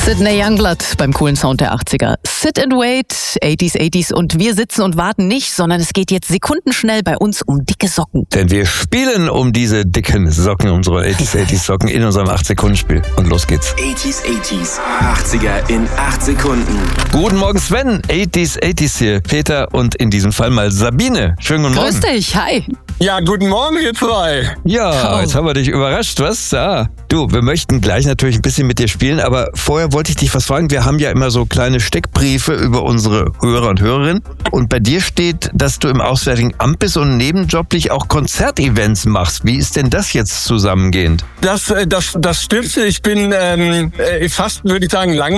Sydney Youngblood beim coolen Sound der 80er. Sit and wait, 80s und wir sitzen und warten nicht, sondern es geht jetzt sekundenschnell bei uns um dicke Socken. Denn wir spielen um diese dicken Socken, unsere 80s Socken in unserem 8-Sekunden-Spiel. Und los geht's. 80s, 80er in 8 Sekunden. Guten Morgen Sven, 80s hier, Peter und in diesem Fall mal Sabine. Schönen guten Morgen. Grüß dich, hi. Ja, guten Morgen, ihr zwei. Ja, Jetzt haben wir dich überrascht, was? Ja. Du, wir möchten gleich natürlich ein bisschen mit dir spielen, aber vorher wollte ich dich was fragen. Wir haben ja immer so kleine Steckbriefe über unsere Hörer und Hörerinnen. Und bei dir steht, dass du im Auswärtigen Amt bist und nebenjoblich auch Konzertevents machst. Wie ist denn das jetzt zusammengehend? Das stimmt. Ich bin fast, würde ich sagen,